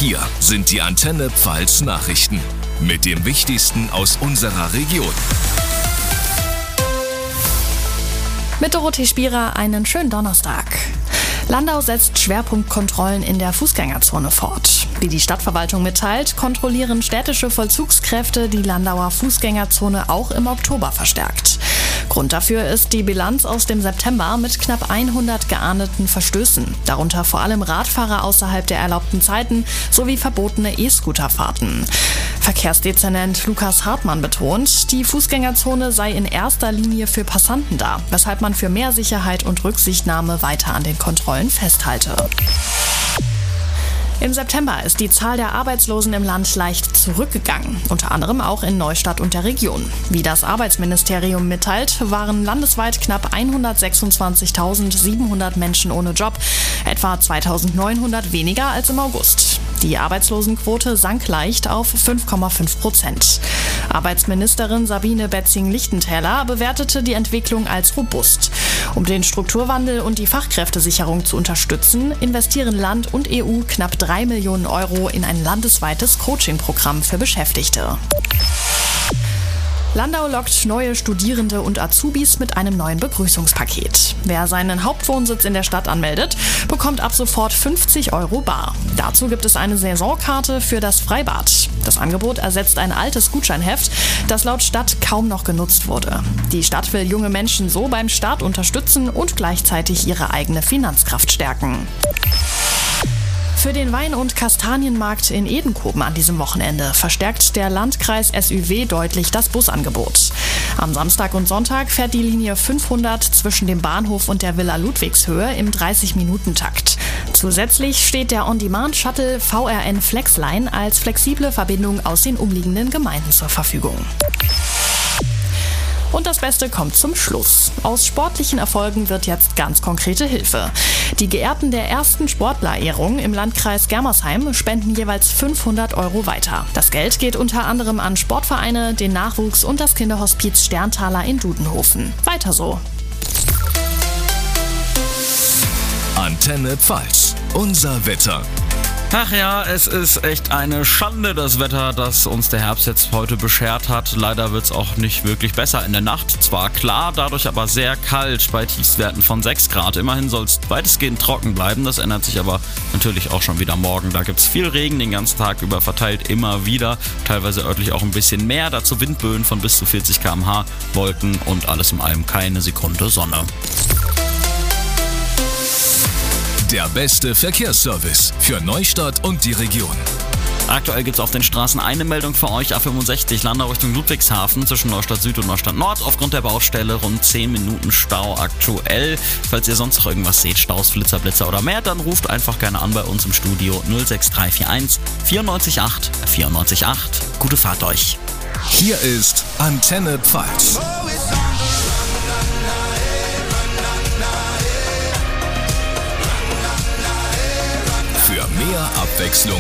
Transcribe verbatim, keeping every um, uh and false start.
Hier sind die Antenne Pfalz Nachrichten mit dem Wichtigsten aus unserer Region. Mit Dorothee Spierer einen schönen Donnerstag. Landau setzt Schwerpunktkontrollen in der Fußgängerzone fort. Wie die Stadtverwaltung mitteilt, kontrollieren städtische Vollzugskräfte die Landauer Fußgängerzone auch im Oktober verstärkt. Grund dafür ist die Bilanz aus dem September mit knapp hundert geahndeten Verstößen, darunter vor allem Radfahrer außerhalb der erlaubten Zeiten sowie verbotene E-Scooterfahrten. Verkehrsdezernent Lukas Hartmann betont, die Fußgängerzone sei in erster Linie für Passanten da, weshalb man für mehr Sicherheit und Rücksichtnahme weiter an den Kontrollen festhalte. Im September ist die Zahl der Arbeitslosen im Land leicht zurückgegangen, unter anderem auch in Neustadt und der Region. Wie das Arbeitsministerium mitteilt, waren landesweit knapp hundertsechsundzwanzigtausendsiebenhundert Menschen ohne Job, etwa zweitausendneunhundert weniger als im August. Die Arbeitslosenquote sank leicht auf fünf Komma fünf Prozent. Arbeitsministerin Sabine Betzing-Lichtentäler bewertete die Entwicklung als robust. Um den Strukturwandel und die Fachkräftesicherung zu unterstützen, investieren Land und E U knapp drei Millionen Euro in ein landesweites Coaching-Programm für Beschäftigte. Landau lockt neue Studierende und Azubis mit einem neuen Begrüßungspaket. Wer seinen Hauptwohnsitz in der Stadt anmeldet, bekommt ab sofort fünfzig Euro bar. Dazu gibt es eine Saisonkarte für das Freibad. Das Angebot ersetzt ein altes Gutscheinheft, das laut Stadt kaum noch genutzt wurde. Die Stadt will junge Menschen so beim Start unterstützen und gleichzeitig ihre eigene Finanzkraft stärken. Für den Wein- und Kastanienmarkt in Edenkoben an diesem Wochenende verstärkt der Landkreis S Ü W deutlich das Busangebot. Am Samstag und Sonntag fährt die Linie fünfhundert zwischen dem Bahnhof und der Villa Ludwigshöhe im dreißig-Minuten-Takt. Zusätzlich steht der On-Demand-Shuttle V R N Flexline als flexible Verbindung aus den umliegenden Gemeinden zur Verfügung. Und das Beste kommt zum Schluss. Aus sportlichen Erfolgen wird jetzt ganz konkrete Hilfe. Die Geehrten der ersten Sportlerehrung im Landkreis Germersheim spenden jeweils fünfhundert Euro weiter. Das Geld geht unter anderem an Sportvereine, den Nachwuchs und das Kinderhospiz Sterntaler in Dudenhofen. Weiter so. Antenne Pfalz, unser Wetter. Ach ja, es ist echt eine Schande, das Wetter, das uns der Herbst jetzt heute beschert hat. Leider wird es auch nicht wirklich besser in der Nacht. Zwar klar, dadurch aber sehr kalt bei Tiefstwerten von sechs Grad. Immerhin soll es weitestgehend trocken bleiben. Das ändert sich aber natürlich auch schon wieder morgen. Da gibt es viel Regen den ganzen Tag über verteilt, immer wieder. Teilweise örtlich auch ein bisschen mehr. Dazu Windböen von bis zu vierzig Kilometer pro Stunde, Wolken und alles in allem keine Sekunde Sonne. Der beste Verkehrsservice für Neustadt und die Region. Aktuell gibt es auf den Straßen eine Meldung für euch, A fünfundsechzig Landau Richtung Ludwigshafen zwischen Neustadt Süd und Neustadt Nord. Aufgrund der Baustelle rund zehn Minuten Stau aktuell. Falls ihr sonst noch irgendwas seht, Staus, Flitzer, Blitzer oder mehr, dann ruft einfach gerne an bei uns im Studio null sechs drei vier eins vier neun acht vier neun acht. Gute Fahrt euch. Hier ist Antenne Pfalz. Für mehr Abwechslung